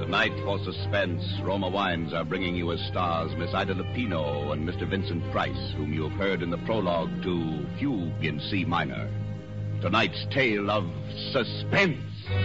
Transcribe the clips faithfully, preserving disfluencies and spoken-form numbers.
Tonight, for suspense, Roma Wines are bringing you as stars Miss Ida Lupino and Mister Vincent Price, whom you have heard in the prologue to Fugue in C minor. Tonight's tale of suspense.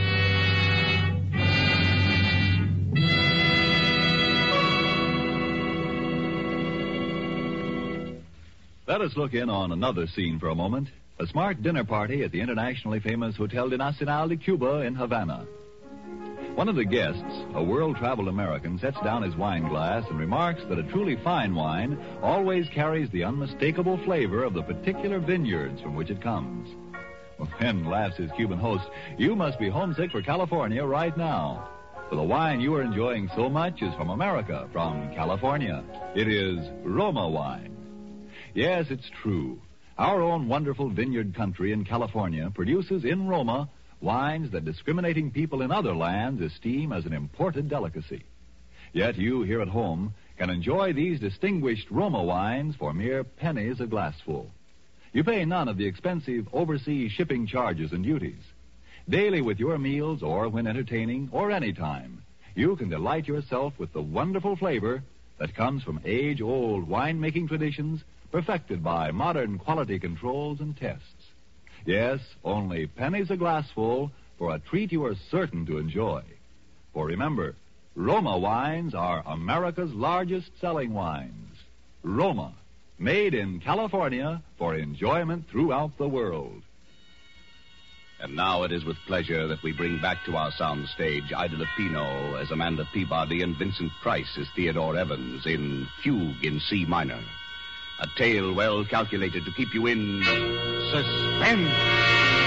Let us look in on another scene for a moment. A smart dinner party at the internationally famous Hotel de Nacional de Cuba in Havana. One of the guests, a world-traveled American, sets down his wine glass and remarks that a truly fine wine always carries the unmistakable flavor of the particular vineyards from which it comes. Well, then, laughs his Cuban host, you must be homesick for California right now. For the wine you are enjoying so much is from America, from California. It is Roma wine. Yes, it's true. Our own wonderful vineyard country in California produces in Roma wines that discriminating people in other lands esteem as an imported delicacy. Yet you here at home can enjoy these distinguished Roma wines for mere pennies a glassful. You pay none of the expensive overseas shipping charges and duties. Daily with your meals or when entertaining or any time, you can delight yourself with the wonderful flavor that comes from age-old wine-making traditions perfected by modern quality controls and tests. Yes, only pennies a glassful for a treat you are certain to enjoy. For remember, Roma wines are America's largest selling wines. Roma, made in California for enjoyment throughout the world. And now it is with pleasure that we bring back to our sound stage Ida Lupino as Amanda Peabody and Vincent Price as Theodore Evans in Fugue in C minor. A tale well calculated to keep you in suspense.